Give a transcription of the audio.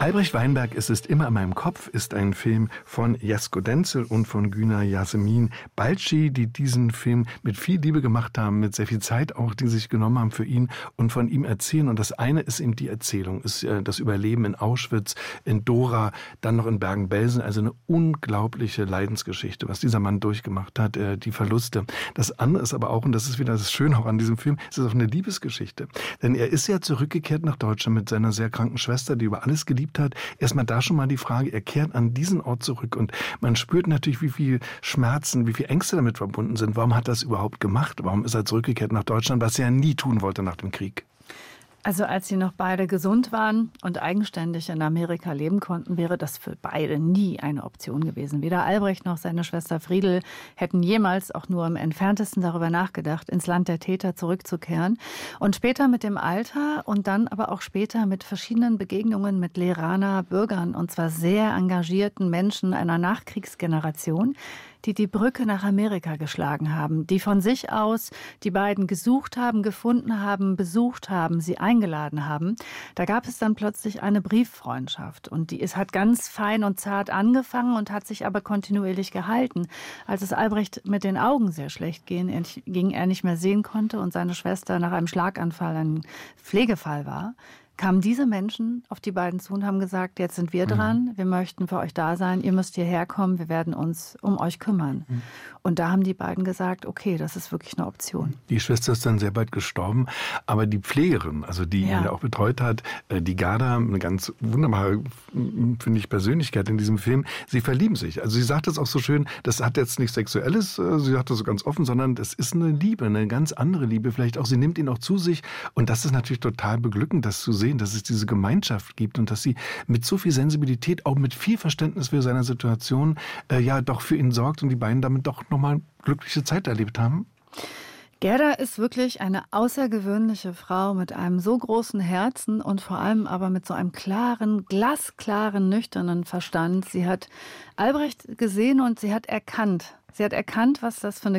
Albrecht Weinberg, Es ist immer in meinem Kopf, ist ein Film von Jesko Denzel und von Güner Yasemin Balci, die diesen Film mit viel Liebe gemacht haben, mit sehr viel Zeit auch, die sich genommen haben für ihn und von ihm erzählen. Und das eine ist eben die Erzählung, ist das Überleben in Auschwitz, in Dora, dann noch in Bergen-Belsen. Also eine unglaubliche Leidensgeschichte, was dieser Mann durchgemacht hat, die Verluste. Das andere ist aber auch, und das ist wieder das Schöne auch an diesem Film, es ist auch eine Liebesgeschichte. Denn er ist ja zurückgekehrt nach Deutschland mit seiner sehr kranken Schwester, die über alles geliebt hat. Erstmal da schon mal die Frage, er kehrt an diesen Ort zurück und man spürt natürlich, wie viel Schmerzen, wie viel Ängste damit verbunden sind. Warum hat er das überhaupt gemacht? Warum ist er zurückgekehrt nach Deutschland, was er ja nie tun wollte nach dem Krieg? Also als sie noch beide gesund waren und eigenständig in Amerika leben konnten, wäre das für beide nie eine Option gewesen. Weder Albrecht noch seine Schwester Friedel hätten jemals auch nur im Entferntesten darüber nachgedacht, ins Land der Täter zurückzukehren. Und später mit dem Alter und dann aber auch später mit verschiedenen Begegnungen mit Leraner Bürgern, und zwar sehr engagierten Menschen einer Nachkriegsgeneration, die die Brücke nach Amerika geschlagen haben, die von sich aus die beiden gesucht haben, gefunden haben, besucht haben, sie eingeladen haben. Da gab es dann plötzlich eine Brieffreundschaft und es hat ganz fein und zart angefangen und hat sich aber kontinuierlich gehalten. Als es Albrecht mit den Augen sehr schlecht ging, er nicht mehr sehen konnte und seine Schwester nach einem Schlaganfall ein Pflegefall war, kamen diese Menschen auf die beiden zu und haben gesagt, jetzt sind wir dran, wir möchten für euch da sein, ihr müsst hierher kommen, wir werden uns um euch kümmern. Und da haben die beiden gesagt, okay, das ist wirklich eine Option. Die Schwester ist dann sehr bald gestorben, aber die Pflegerin, also die ihn auch betreut hat, die Gerda, eine ganz wunderbare, finde ich, Persönlichkeit in diesem Film, sie verlieben sich. Also sie sagt das auch so schön, das hat jetzt nichts Sexuelles, sie sagt das so ganz offen, sondern das ist eine Liebe, eine ganz andere Liebe vielleicht auch. Sie nimmt ihn auch zu sich und das ist natürlich total beglückend, das zu sehen, dass es diese Gemeinschaft gibt und dass sie mit so viel Sensibilität, auch mit viel Verständnis für seine Situation, doch für ihn sorgt und die beiden damit doch nochmal glückliche Zeit erlebt haben. Gerda ist wirklich eine außergewöhnliche Frau mit einem so großen Herzen und vor allem aber mit so einem klaren, glasklaren, nüchternen Verstand. Sie hat Albrecht gesehen und sie hat erkannt, was das für eine